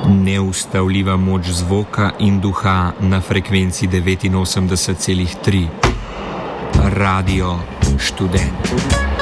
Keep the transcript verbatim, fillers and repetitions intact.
Neustavljiva moč zvoka in duha na frekvenci devetinosemdeset celih tri. Radio Študent.